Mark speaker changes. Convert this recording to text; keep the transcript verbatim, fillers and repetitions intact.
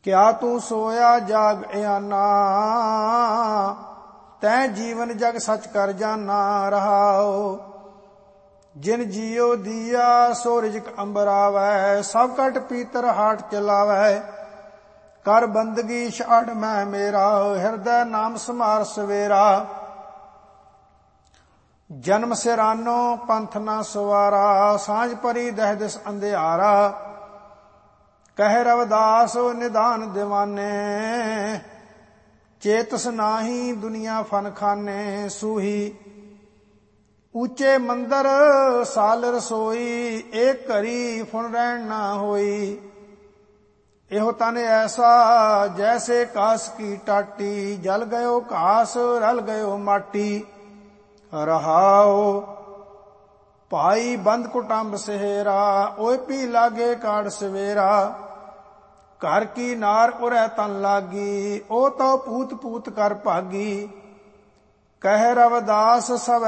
Speaker 1: ਕਿਆ ਤੂੰ ਸੋਇਆ ਜਾਗ ਇਆਨਾ, ਤੈਂ ਜੀਵਨ ਜਗ ਸਚ ਕਰ ਜਾਨਾ। ਰਹਾਉ ਜਿਨ ਜੀਉ ਦੀਆ ਸੋ ਰਿਜਕ ਅੰਬਰ ਆਵੈ, ਸਭ ਕਟ ਪੀਤਰ ਹਾਟ ਚਲਾਵੈ। ਕਰ ਬੰਦਗੀ ਛਾੜ ਮੈਂ ਮੇਰਾ, ਹਿਰਦੈ ਨਾਮ ਸਮਾਰ ਸਵੇਰਾ। ਜਨਮ ਸਿਰਾਨੋ ਪੰਥ ਨਾ ਸਵਾਰਾ, ਸਾਂਝ ਪਰੀ ਦਹਿ ਦਿਸ ਅੰਧਿਆਰਾ। ਕਹਿ ਰਵਿਦਾਸ ਨਿਧਾਨ ਦੀਵਾਨੇ, ਚੇਤਸ ਨਾਹੀ ਦੁਨੀਆ ਫਨ ਖਾਨੇ। ਸੂਹੀ ਉੱਚੇ ਮੰਦਰ ਸਾਲ ਰਸੋਈ, ਏਕ ਘਰੀ ਫੁਨ ਰਹਿਣ ਨਾ ਹੋਈ। ਇਹੋ ਤਨ ਐਸਾ ਜੈਸੇ ਕਾਸ ਕੀ ਟਾਟੀ, ਜਲ ਗਇਓ ਘਾਸ ਰਲ ਗਇਓ ਮਾਟੀ। ਰਹਾਉ ਭਾਈ ਬੰਦ ਕੁਟੰਬ ਸਹੇਰਾ, ਓਏ ਪੀ ਲਾਗੇ ਕਾੜ ਸਵੇਰਾ। ਘਰ ਕੀ ਨਾਰ ਉਰੈ ਤਨ ਲਾਗੀ, ਉਹ ਤੋ ਪੂਤ ਪੂਤ ਕਰ ਭਾਗੀ। ਕਹਿ ਰਵਿਦਾਸ ਸਭ